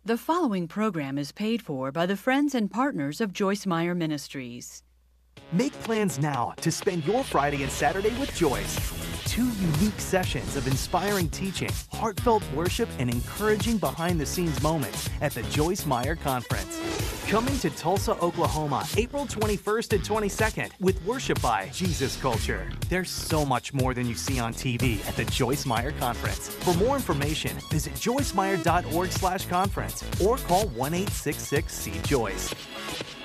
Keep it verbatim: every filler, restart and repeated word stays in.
The following program is paid for by the friends and partners of Joyce Meyer Ministries. Make plans now to spend your Friday and Saturday with Joyce. Two unique sessions of inspiring teaching, heartfelt worship, and encouraging behind-the-scenes moments at the Joyce Meyer Conference. Coming to Tulsa, Oklahoma, April twenty-first and twenty-second with worship by Jesus Culture. There's so much more than you see on T V at the Joyce Meyer Conference. For more information, visit joyce meyer dot org slash conference or call one eight six six C Joyce.